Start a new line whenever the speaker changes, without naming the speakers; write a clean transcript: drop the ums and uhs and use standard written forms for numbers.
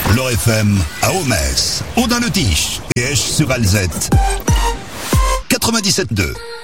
L'Or FM à Aumès, Audun-le-Tiche et Esch-sur-Alzette. 97.2.